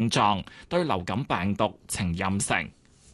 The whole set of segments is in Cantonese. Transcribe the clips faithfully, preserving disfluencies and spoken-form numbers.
症狀，對流感病毒呈陰性。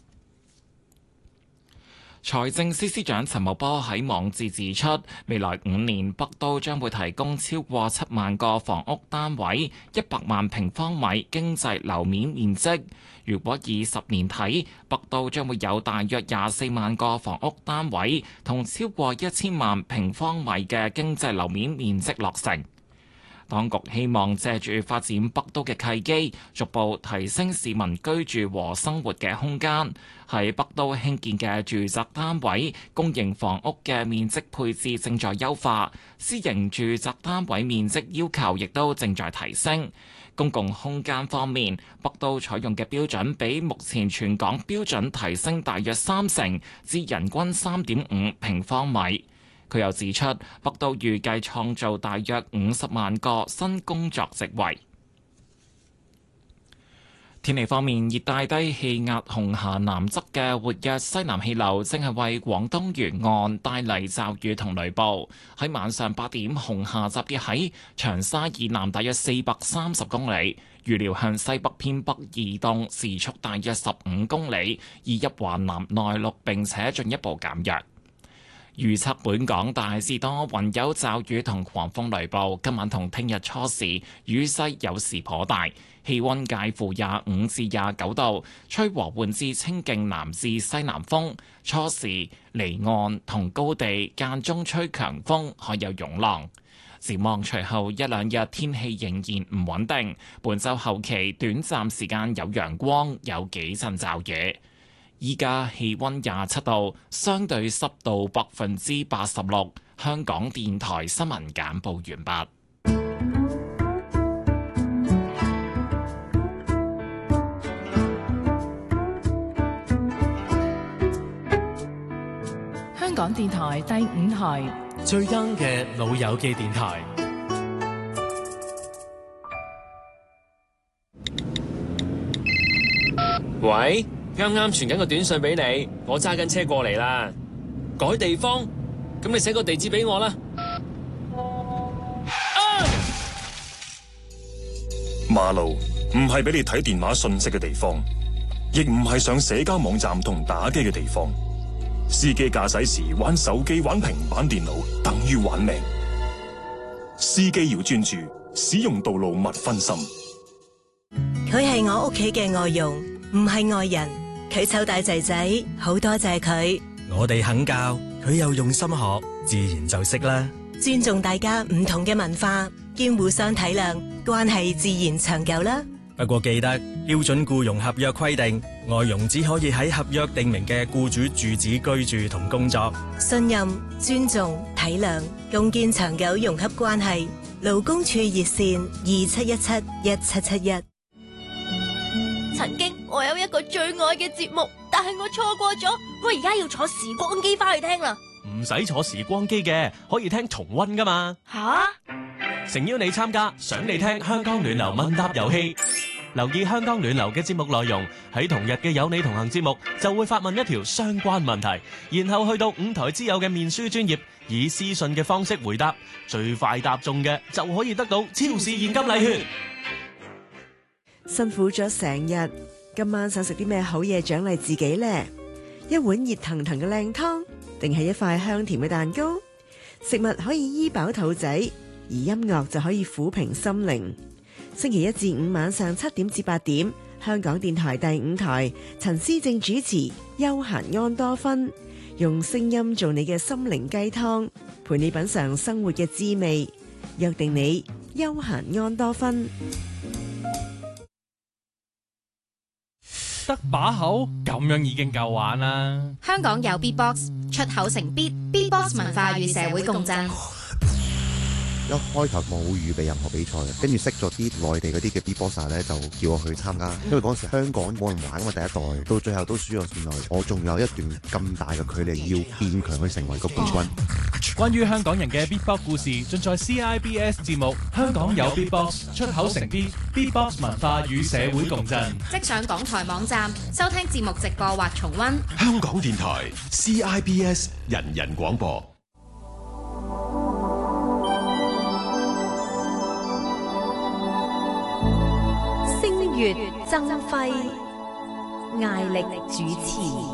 財政司司長陳茂波喺網誌指出，未來五年北都將會提供超過七萬個房屋單位，一百萬平方米經濟樓面面積。如果以十年睇，北都將會有大約廿四萬個房屋單位，同超過一千萬平方米嘅經濟樓面面積落成。當局希望借住發展北都嘅契機，逐步提升市民居住和生活嘅空間。喺北都興建嘅住宅單位，公營房屋嘅面積配置正在優化，私營住宅單位面積要求亦都正在提升。公共空間方面，北都採用嘅標準比目前全港標準提升大約三成，至人均三點五平方米。佢又指出，北都預計創造大約五十萬個新工作職位。天氣方面，熱帶低氣壓紅霞南側嘅活躍西南氣流正係為廣東沿岸帶嚟驟雨同雷暴。喺晚上八點，紅霞集結喺長沙以南大約四百三十公里，預料向西北偏北移動，時速大約十五公里，移入華南內陸並且進一步減弱。預測本港大致多雲，有驟雨同狂風雷暴。今晚同聽日初時雨勢有時頗大，氣溫介乎廿五至廿九度，吹和緩至清勁南至西南風。初時離岸同高地間中吹強風，海有湧浪。展望隨後一兩日天氣仍然唔穩定，本週後期短暫時間有陽光，有幾陣驟雨。依家氣溫廿七度，相對濕度百分之八十六。香港電台新聞簡報完畢。 香港電台第五台最 young 嘅老友記電台。 喂？啱啱傳緊個短信俾你，我揸緊車過嚟啦。改地方，咁你寫個地址俾我啦。啊！ 馬路唔係俾你睇電話信息嘅地方，亦唔係上社交網站同打機嘅地方。司機駕駛時玩手機、玩平板電腦，等於玩命。司機要專注，使用道路勿分心。 佢係我屋企嘅外傭，唔係外人。佢湊大仔仔，好多謝佢。 我哋肯教，佢又用心學，自然就識啦。 尊重大家唔同嘅文化，兼互相體諒，關係自然長久啦。 不過記得標準僱傭合約規定，外傭只可以喺合約訂明嘅僱主住址居住同工作。 信任、尊重、體諒，共建長久融洽關係。勞工處熱線二七一七一七七一。 曾經我有一個最愛嘅節目，但係我錯過咗，我而家要坐時光機翻去聽啦。 唔使坐時光機嘅，可以聽重溫噶嘛。 吓！ 誠邀你參加，想你聽香港暖流問答遊戲。留意香港暖流嘅節目內容，喺同日嘅有你同行節目就會發問一條相關問題，然後去到五台之友嘅面書專頁，以私信嘅方式回答，最快答中嘅就可以得到超市現金禮券。 辛苦咗成日，今晚想食啲咩好嘢獎勵自己呢？一碗熱騰騰嘅靚湯，定係一塊香甜嘅蛋糕？食物可以醫飽肚仔，而音樂就可以撫平心靈。星期一至五晚上七點至八點，香港電台第五台，陳思正主持《悠閒安多芬》，用聲音做你嘅心靈雞湯，陪你品嘗生活嘅滋味。約定你悠閒安多芬。 得把口咁樣已經夠玩啦！ 香港有 Beatbox 出口成 Beat，Beatbox 文化與社會共振。 一開頭冇預備任何比賽嘅，跟住識咗啲內地嗰啲嘅 Beatboxer 咧，就叫我去參加。因為嗰時香港冇人玩啊嘛，第一代到最後都輸咗線內，我仲有一段咁大嘅距離要變強去成為個冠軍。 關於香港人嘅 Beatbox 故事，盡在 C I B S 節目《香港有 Beatbox 出口成 Beat》，Beatbox 文化與社會共振。 即上港台網站收聽節目直播或重溫。 香港電台 C I B S 人人廣播。 月、曾輝、艾力主持。